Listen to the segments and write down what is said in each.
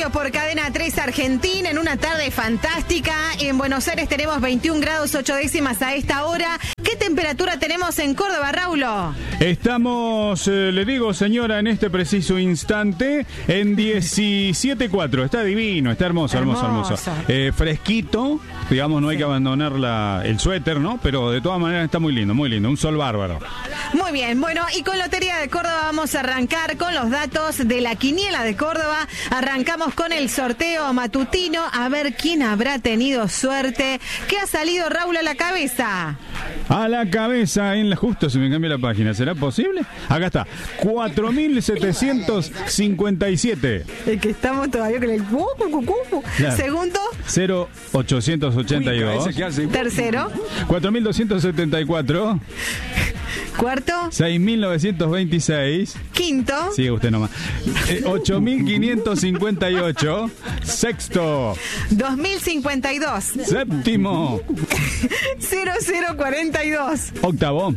Radio por Cadena 3 Argentina en una tarde fantástica. En Buenos Aires tenemos 21 grados 8 décimas a esta hora. ¿Qué temperatura tenemos en Córdoba, Raulo? Estamos, le digo, señora, en este preciso instante en 17.4. Está divino, está hermoso. Fresquito, digamos, no hay que abandonar el suéter, ¿no? Pero de todas maneras está muy lindo, un sol bárbaro. Muy bien, bueno, y con Lotería de Córdoba vamos a arrancar con los datos de la Quiniela de Córdoba. Arrancamos con el sorteo matutino, a ver quién habrá tenido suerte. ¿Qué ha salido, Raúl, a la cabeza? A la cabeza, justo se me cambió la página, ¿será posible? Acá está, 4.757. Es que estamos todavía con el... Claro. Segundo, 0.882. Tercero, 4.274. Cuarto, 6.926. Quinto, sigue usted nomás, 8.558. Sexto, 2.052. Séptimo, 0042. Octavo,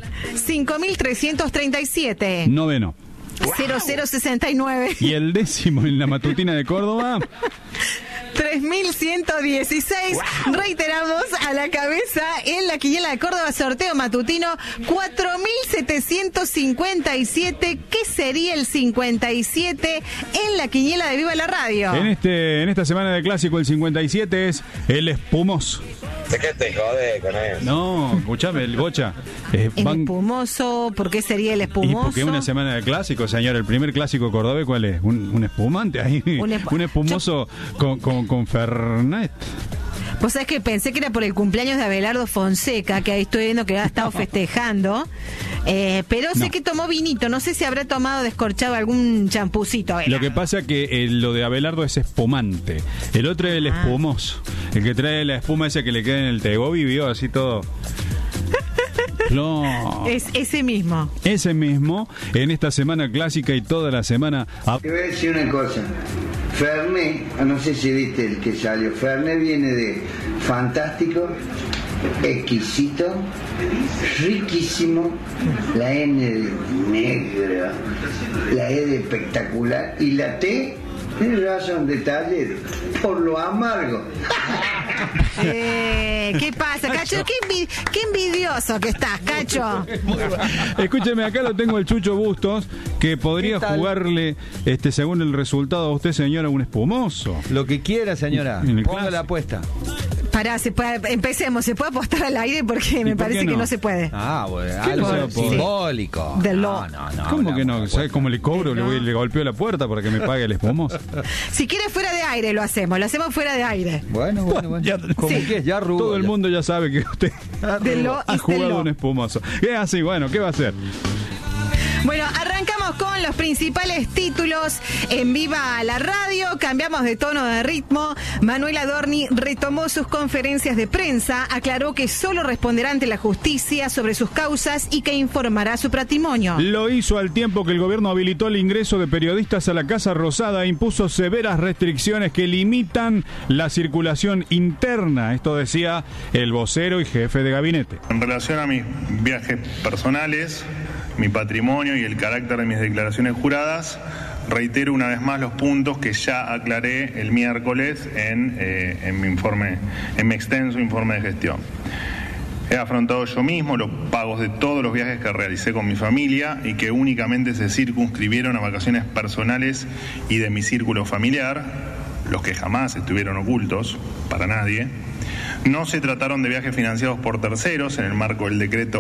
5.337. Noveno, 0069. Y el décimo en la matutina de Córdoba, 3.116. Wow. Reiteramos, a la cabeza en la Quiniela de Córdoba, sorteo matutino 4.757. ¿Qué sería el 57 en la Quiniela de Viva la Radio? En esta semana de clásico, el 57 es el espumoso. ¿De qué te jodés con eso? No, escuchame, el Bocha. El espumoso, ¿por qué sería el espumoso? Y porque es una semana de clásico, señor. El primer clásico cordobés, ¿cuál es? ¿Un espumante ahí? Un espumoso con Fernet. Vos sabés que pensé que era por el cumpleaños de Abelardo Fonseca, que ahí estoy viendo que ha estado festejando. Pero sé que tomó vinito, no sé si habrá tomado descorchado algún champucito. Lo que pasa que lo de Abelardo es espumante. El otro es el espumoso. El que trae la espuma esa que le queda en el tegobi, vio así todo. No. Es ese mismo. Ese mismo, en esta semana clásica y toda la semana. Te voy a decir una cosa. Fernet, no sé si viste el que salió. Fernet viene de fantástico, exquisito, riquísimo, la N de negra, la E de espectacular y la T, tiene razón, detalle, por lo amargo. ¿Qué pasa, Cacho? Qué envidioso que estás, Cacho. Escúcheme, acá lo tengo el Chucho Bustos, que podría jugarle, según el resultado, a usted, señora, un espumoso. Lo que quiera, señora. Ponga la apuesta. Pará, empecemos. ¿Se puede apostar al aire? Porque me parece que no se puede. Bueno, algo simbólico. No. ¿Cómo que no? ¿Sabes cómo le cobro? Le golpeo la puerta para que me pague el espumoso. Si quiere fuera de aire lo hacemos fuera de aire. Bueno. Ya, como que ya rubro. Todo el mundo ya sabe que usted ha jugado un espumoso. ¿Qué hace? Bueno, ¿qué va a hacer? Bueno, arrancamos con los principales títulos en Viva la Radio. Cambiamos de tono de ritmo. Manuel Adorni retomó sus conferencias de prensa, aclaró que solo responderá ante la justicia sobre sus causas y que informará su patrimonio. Lo hizo al tiempo que el gobierno habilitó el ingreso de periodistas a la Casa Rosada e impuso severas restricciones que limitan la circulación interna. Esto decía el vocero y jefe de gabinete. En relación a mis viajes personales, mi patrimonio y el carácter de mis declaraciones juradas, reitero una vez más los puntos que ya aclaré el miércoles en mi extenso informe de gestión. He afrontado yo mismo los pagos de todos los viajes que realicé con mi familia y que únicamente se circunscribieron a vacaciones personales y de mi círculo familiar, los que jamás estuvieron ocultos para nadie. No se trataron de viajes financiados por terceros en el marco del decreto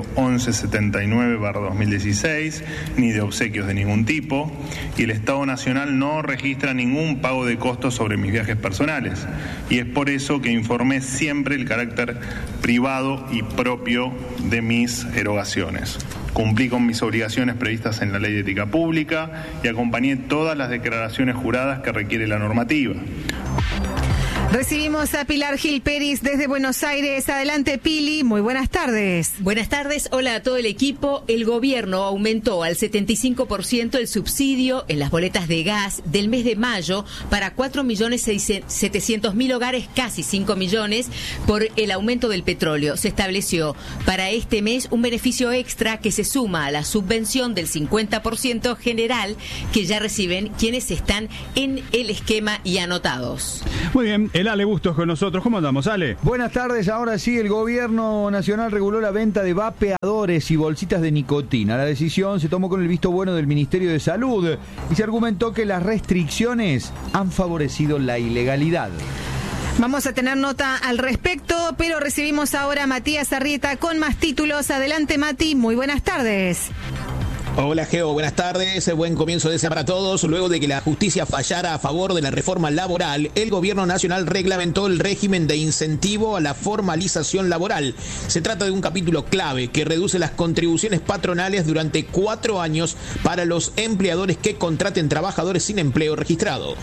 1179/2016, ni de obsequios de ningún tipo, y el Estado Nacional no registra ningún pago de costos sobre mis viajes personales, y es por eso que informé siempre el carácter privado y propio de mis erogaciones. Cumplí con mis obligaciones previstas en la Ley de Ética Pública y acompañé todas las declaraciones juradas que requiere la normativa. Recibimos a Pilar Gil Peris desde Buenos Aires. Adelante, Pili. Muy buenas tardes. Buenas tardes. Hola a todo el equipo. El gobierno aumentó al 75% el subsidio en las boletas de gas del mes de mayo para 4.700.000 hogares, casi 5 millones, por el aumento del petróleo. Se estableció para este mes un beneficio extra que se suma a la subvención del 50% general que ya reciben quienes están en el esquema y anotados. Muy bien, el Ale Bustos con nosotros. ¿Cómo andamos, Ale? Buenas tardes. Ahora sí, el gobierno nacional reguló la venta de vapeadores y bolsitas de nicotina. La decisión se tomó con el visto bueno del Ministerio de Salud y se argumentó que las restricciones han favorecido la ilegalidad. Vamos a tener nota al respecto, pero recibimos ahora a Matías Arrieta con más títulos. Adelante, Mati. Muy buenas tardes. Hola Geo, buenas tardes, buen comienzo de semana para todos. Luego de que la justicia fallara a favor de la reforma laboral, el gobierno nacional reglamentó el régimen de incentivo a la formalización laboral. Se trata de un capítulo clave que reduce las contribuciones patronales durante 4 años para los empleadores que contraten trabajadores sin empleo registrado.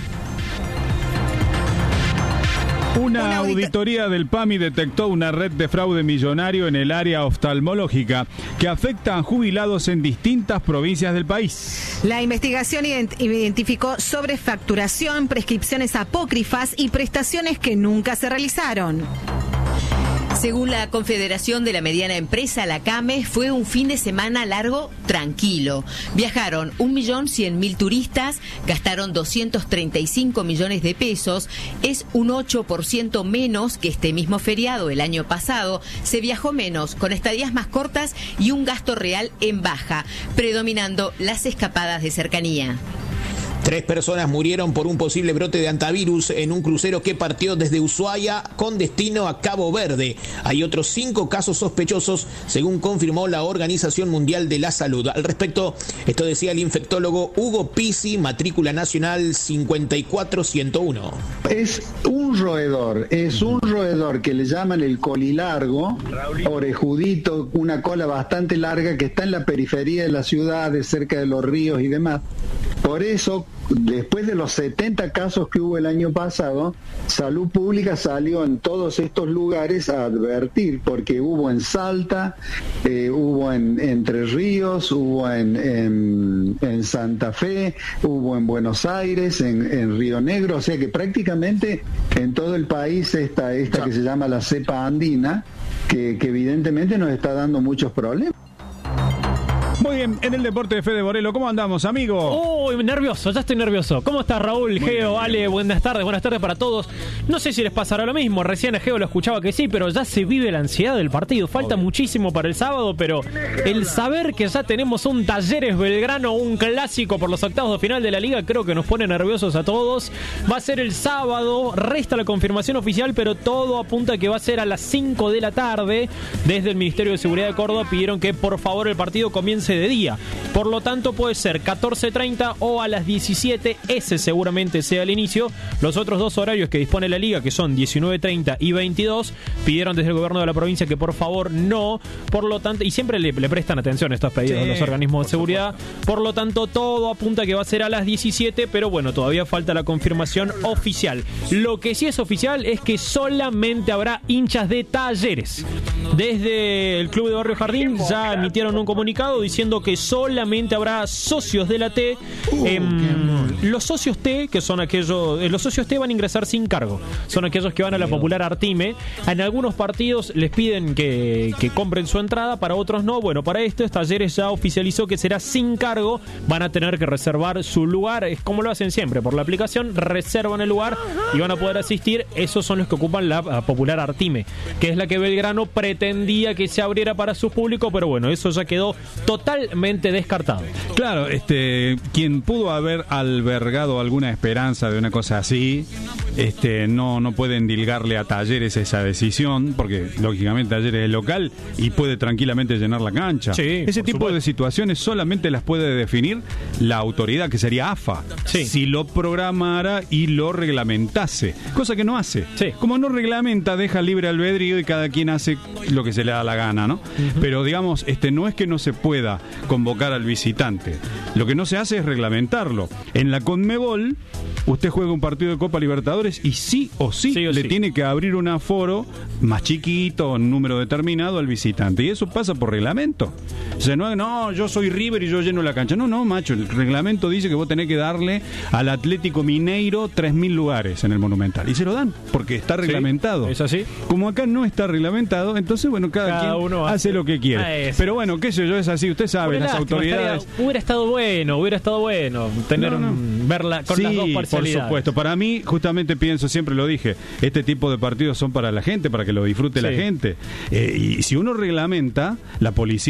Una auditoría del PAMI detectó una red de fraude millonario en el área oftalmológica que afecta a jubilados en distintas provincias del país. La investigación identificó sobrefacturación, prescripciones apócrifas y prestaciones que nunca se realizaron. Según la Confederación de la Mediana Empresa, la CAME, fue un fin de semana largo, tranquilo. Viajaron 1.100.000 turistas, gastaron 235 millones de pesos, es un 8% menos que este mismo feriado el año pasado. Se viajó menos, con estadías más cortas y un gasto real en baja, predominando las escapadas de cercanía. 3 personas murieron por un posible brote de hantavirus en un crucero que partió desde Ushuaia con destino a Cabo Verde. Hay otros 5 casos sospechosos, según confirmó la Organización Mundial de la Salud. Al respecto, esto decía el infectólogo Hugo Pisi, matrícula nacional 54101. Es un roedor que le llaman el colilargo, orejudito, una cola bastante larga que está en la periferia de las ciudades, cerca de los ríos y demás. Por eso, después de los 70 casos que hubo el año pasado, Salud Pública salió en todos estos lugares a advertir, porque hubo en Salta, hubo en Entre Ríos, hubo en Santa Fe, hubo en Buenos Aires, en Río Negro, o sea que prácticamente en todo el país esta que se llama la cepa andina, que evidentemente nos está dando muchos problemas. Muy bien, en el deporte de Fede Borelo, ¿cómo andamos, amigo? Uy, nervioso, ya estoy nervioso. ¿Cómo estás, Raúl, Geo, Ale? Buenas tardes para todos. No sé si les pasará lo mismo, recién a Geo lo escuchaba que sí, pero ya se vive la ansiedad del partido. Falta muchísimo para el sábado, pero el saber que ya tenemos un Talleres Belgrano, un clásico por los octavos de final de la Liga, creo que nos pone nerviosos a todos. Va a ser el sábado, resta la confirmación oficial, pero todo apunta a que va a ser a las 5 de la tarde. Desde el Ministerio de Seguridad de Córdoba pidieron que por favor el partido comience de día. Por lo tanto puede ser 14:30 o a las 17, ese seguramente sea el inicio. Los otros 2 horarios que dispone la Liga, que son 19:30 y 22, pidieron desde el gobierno de la provincia que por favor no. Por lo tanto, y siempre le prestan atención a estos pedidos de los organismos de seguridad. Por lo tanto, todo apunta a que va a ser a las 17, pero bueno, todavía falta la confirmación oficial. Lo que sí es oficial es que solamente habrá hinchas de Talleres. Desde el Club de Barrio Jardín ya emitieron un comunicado diciendo que solamente habrá socios de la T. Los socios T, que son aquellos, los socios T van a ingresar sin cargo. Son aquellos que van a la popular Artime. En algunos partidos les piden que compren su entrada, para otros no. Bueno, para esto Talleres ya oficializó que será sin cargo. Van a tener que reservar su lugar. Es como lo hacen siempre, por la aplicación reservan el lugar y van a poder asistir. Esos son los que ocupan la popular Artime, que es la que Belgrano pretendía que se abriera para su público, pero bueno, eso ya quedó totalmente descartado. Claro, quien pudo haber albergado alguna esperanza de una cosa así, no puede endilgarle a Talleres esa decisión, porque lógicamente Talleres es local y puede tranquilamente llenar la cancha. Sí, ese tipo supuesto de situaciones solamente las puede definir la autoridad, que sería AFA, sí, si lo programara y lo reglamentase, cosa que no hace. Sí. Como no reglamenta, deja libre albedrío y cada quien hace lo que se le da la gana, ¿no? Pero digamos, no es que no se pueda convocar al visitante. Lo que no se hace es reglamentarlo. En la CONMEBOL usted juega un partido de Copa Libertadores y sí o sí le tiene que abrir un aforo más chiquito, un número determinado al visitante. Y eso pasa por reglamento. O sea, no, yo soy River y yo lleno la cancha. No, macho, el reglamento dice que vos tenés que darle al Atlético Mineiro 3.000 lugares en el Monumental. Y se lo dan, porque está reglamentado. ¿Es así? Como acá no está reglamentado, entonces, bueno, cada quien uno hace lo que quiere. Pero bueno, qué sé yo, es así. Usted sabe, las autoridades... Hubiera estado bueno tener verla con las dos parcialidades. Por supuesto. Para mí, justamente pienso, siempre lo dije, este tipo de partidos son para la gente, para que lo disfrute la gente. Y si uno reglamenta, la policía